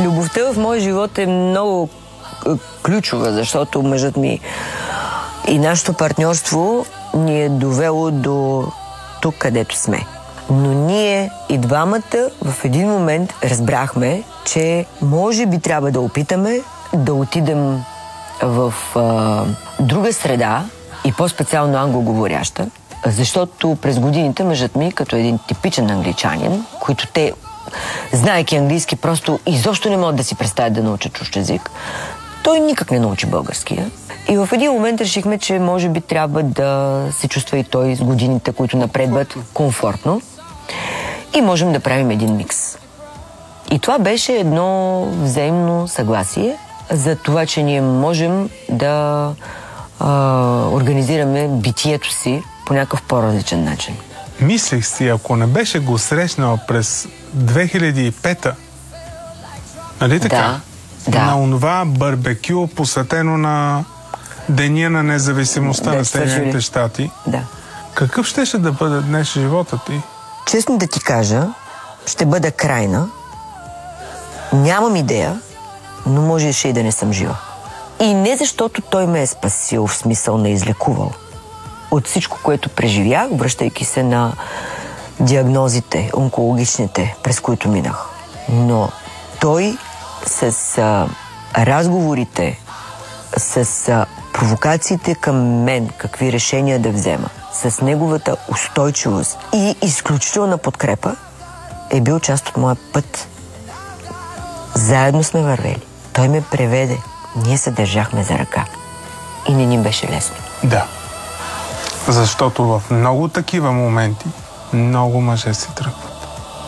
Любовта в моя живот е много ключова, защото мъжът ми и нашето партньорство ни е довело до тук, където сме. Но ние и двамата в един момент разбрахме, че може би трябва да опитаме да отидем в друга среда и по-специално англоговоряща, защото през годините мъжът ми, като един типичен англичанин, които те, знаейки английски, просто изобщо не могат да си представят да научат чужд език, той никак не научи българския. И в един момент решихме, че може би трябва да се чувства и той с годините, които напредват, комфортно. И можем да правим един микс. И това беше едно взаимно съгласие за това, че ние можем да организираме битието си по някакъв по-различен начин. Мислех си, ако не беше го срещнал през 2005-та, нали така? Да. На онова барбекю, посветено на Деня на независимостта на Съединените щати. Да. Какъв щеше да бъде днес живота ти? Честно да ти кажа, ще бъда крайна. Нямам идея, но можеше и да не съм жива. И не защото той ме е спасил, в смисъл на излекувал. От всичко, което преживях, връщайки се на диагнозите, онкологичните, през които минах. Но той с разговорите, с провокациите към мен, какви решения да взема, с неговата устойчивост и изключителна подкрепа, е бил част от моя път. Заедно сме вървели. Той ме преведе. Ние се държахме за ръка. И не ни беше лесно. Да. Защото в много такива моменти много мъже се тръгват.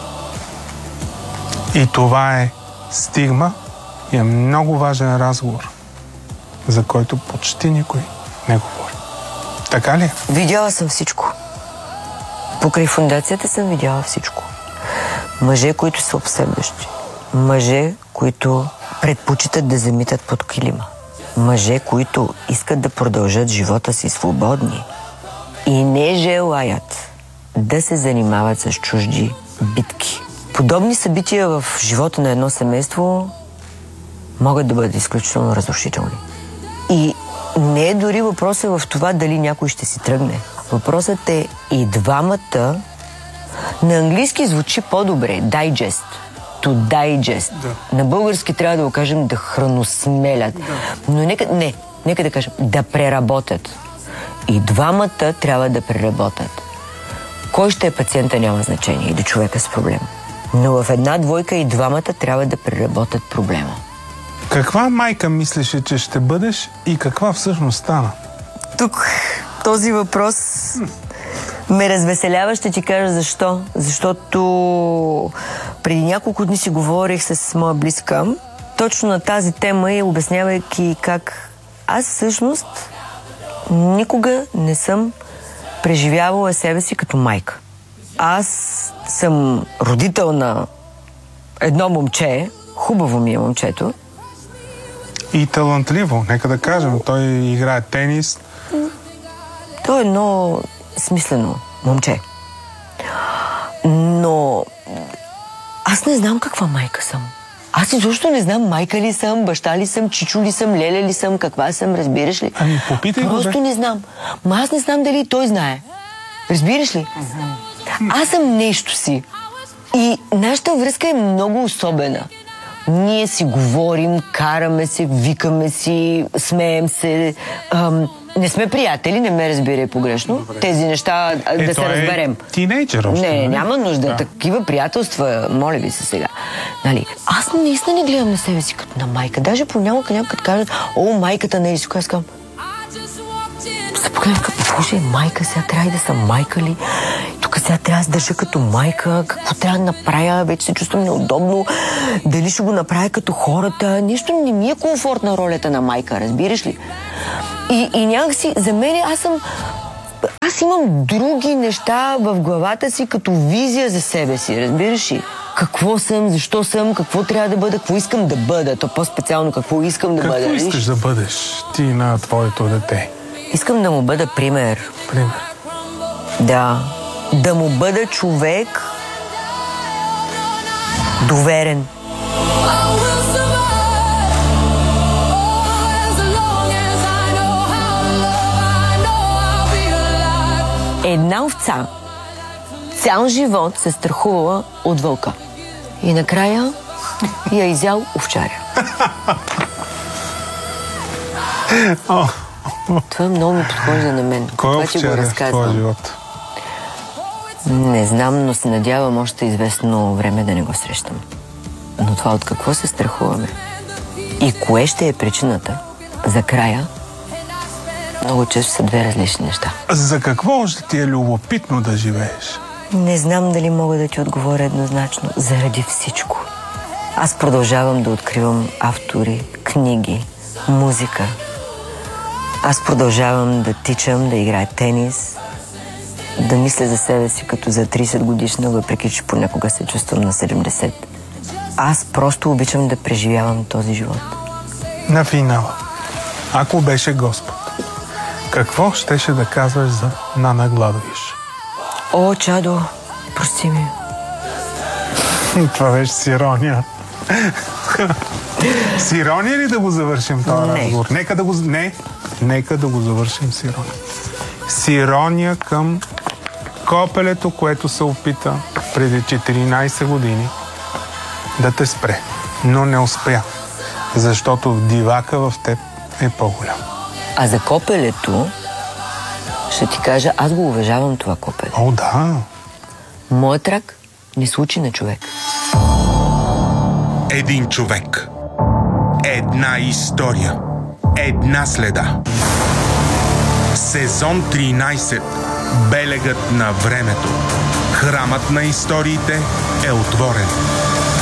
И това е стигма и е много важен разговор, за който почти никой не говори. Така ли? Видяла съм всичко. Покрай фундацията съм видяла всичко. Мъже, които са обсебващи. Мъже, които предпочитат да замитат под килима. Мъже, които искат да продължат живота си свободни и не желаят да се занимават с чужди битки. Подобни събития в живота на едно семейство могат да бъдат изключително разрушителни. И не е дори въпросът в това дали някой ще си тръгне. Въпросът е и двамата. На английски звучи по-добре. Digest. To digest. Да. На български трябва да го кажем да храносмелят. Да. Но нека да кажем да преработят. И двамата трябва да преработят. Кой ще е пациента няма значение или човека с проблем. Но в една двойка и двамата трябва да преработят проблема. Каква майка мислеше, че ще бъдеш и каква всъщност стана? Тук този въпрос ме развеселява, ще ти кажа защо. Защото преди няколко дни си говорих с моя близка точно на тази тема и обяснявайки как аз всъщност никога не съм преживявала себе си като майка. Аз съм родител на едно момче, хубаво ми е момчето. И талантливо, нека да кажем. Той играе тенис. Той е едно смислено момче. Но аз не знам каква майка съм. Аз изобщо не знам майка ли съм, баща ли съм, чичо ли съм, леля ли съм, каква съм, разбираш ли? Ами попитай го, бе. Просто не знам. Ма аз не знам дали той знае. Разбираш ли? Аз съм нещо си. И нашата връзка е много особена. Ние си говорим, караме се, викаме си, смеем се. Не сме приятели, не ме разбирай погрешно. Добре. Тези неща да се разберем. Тинейджър още. Не, няма нужда. Да. Такива приятелства, моля ви се сега. Нали? Аз наистина не гледам на себе си като на майка. Даже понякога някой като кажат, о, майката не е си, аз казвам, се погледам, боже, майка, сега трябва да съм майка ли? Тук сега трябва да държа като майка, какво трябва да направя, вече се чувствам неудобно, дали ще го направя като хората, нещо не ми е комфортна ролята на майка, разбираш ли? И някакси, за мен аз имам други неща в главата си като визия за себе си, разбираш ли? Какво съм, защо съм, какво трябва да бъда, какво искам да бъда, то по-специално какво искам да бъда. Какво искаш да бъдеш ти на твоето дете? Искам да му бъда пример. Пример? Да. Да му бъда човек доверен. Една овца цял живот се страхувала от вълка. И накрая я изял овчаря. Това много ми подхожда на мен. Кой е овчаря в твоя живот? Не знам, но се надявам още известно време да не го срещам. Но това от какво се страхуваме? И кое ще е причината за края? Много често са две различни неща. За какво още ти е любопитно да живееш? Не знам дали мога да ти отговоря еднозначно. Заради всичко. Аз продължавам да откривам автори, книги, музика. Аз продължавам да тичам, да играя тенис, да мисля за себе си като за 30 годишна, въпреки че понякога се чувствам на 70. Аз просто обичам да преживявам този живот. На финала, ако беше Господ, какво щеше да казваш за Нана Гладуиш? О, Чадо, прости ми. Това беше с ирония. С ирония ли да го завършим този разговор? Нека да го завършим с ирония. С ирония към копелето, което се опита преди 14 години да те спре, но не успя, защото дивака в теб е по-голям. А за копелето ще ти кажа, аз го уважавам това копеле. О, да. Моят рак не случи на човек. Един човек. Една история. Една следа. Сезон 13. Белегът на времето. Храмът на историите е отворен.